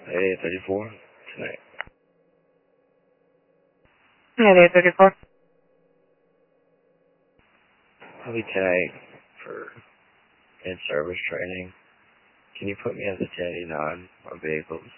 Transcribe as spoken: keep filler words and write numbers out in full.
eight thirty-four tonight. Yeah, eight thirty-four. I'll be tonight for in-service training. Can you put me as a ten eighty-nine on vehicles?